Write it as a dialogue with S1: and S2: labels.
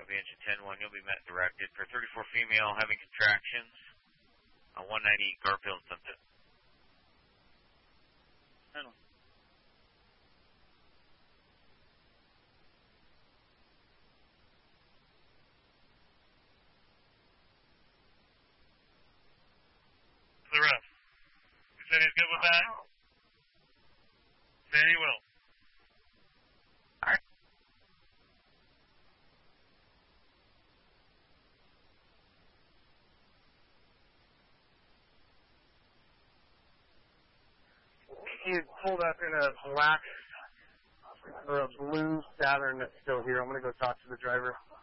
S1: will be engine 10-1. You'll be met and directed. For 34 female having contractions, 190 Garfield Sunset.
S2: 10-1. The ref. He said he's good with that. Said he will.
S1: All right.
S3: You pulled up in a black or a blue Saturn that's still here. I'm going to go talk to the driver.